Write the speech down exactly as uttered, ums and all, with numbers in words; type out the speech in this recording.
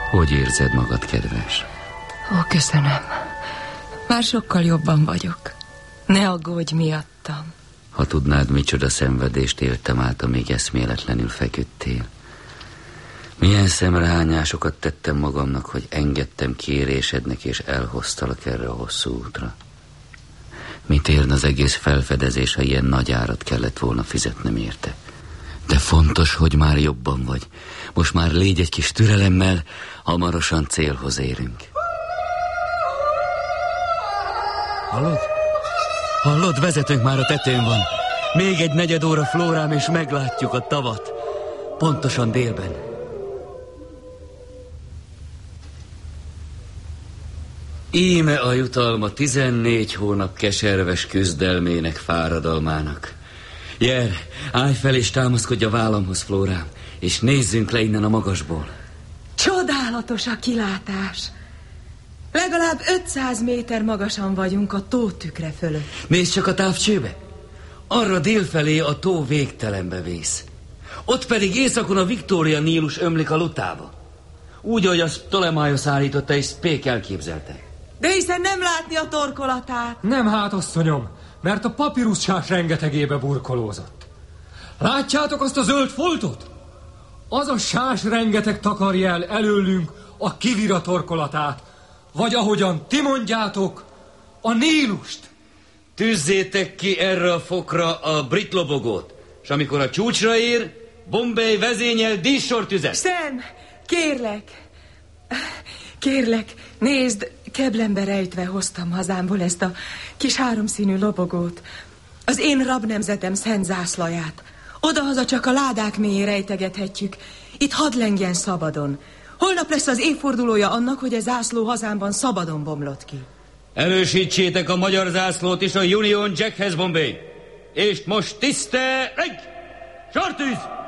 Hogy érzed magad, kedves? Ó, köszönöm. Már sokkal jobban vagyok. Ne aggódj miattam. Ha tudnád, micsoda szenvedést éltem át, amíg eszméletlenül feküdtél. Milyen szemrehányásokat tettem magamnak, hogy engedtem kérésednek, és elhoztalak erre a hosszú útra. Mit érne az egész felfedezés, ha ilyen nagy árat kellett volna fizetnem érte? De fontos, hogy már jobban vagy. Most már légy egy kis türelemmel, hamarosan célhoz érünk. Hallod? Hallod, vezetőnk már a tetőn van. Még egy negyed óra, Flórám, és meglátjuk a tavat. Pontosan délben. Íme a jutalma tizennégy hónap keserves küzdelmének, fáradalmának. Jer, állj fel és támaszkodj a vállamhoz, Flórám, és nézzünk le innen a magasból. Csodálatos a kilátás. Legalább ötszáz méter magasan vagyunk a tó tükre fölött. Nézd csak a távcsőbe. Arra délfelé a tó végtelenbe vész. Ott pedig északon a Victoria Nílus ömlik a Lutába. Úgy, ahogy azt Ptolemaiosz állította és Spék elképzelte. De hiszen nem látni a torkolatát. Nem hát, asszonyom, mert a papiruszsás rengetegébe burkolózott. Látjátok azt a zöld foltot? Az a sás rengeteg takarja el előlünk a Kivira torkolatát, vagy ahogyan ti mondjátok, a Nílust. Tűzzétek ki erre a fokra a brit lobogót, és amikor a csúcsra ér, Bombay vezényel díszsortüzet. Sam, kérlek, kérlek, nézd, keblembe rejtve hoztam hazámból ezt a kis háromszínű lobogót, az én rabnemzetem szent zászlaját. Odahaza csak a ládák mélyén rejtegethetjük. Itt hadd lengjen szabadon. Holnap lesz az évfordulója annak, hogy a zászló hazámban szabadon bomlott ki. Erősítsétek a magyar zászlót is a Union Jackhez, Bombay. És most tiszteleg! Sortűz!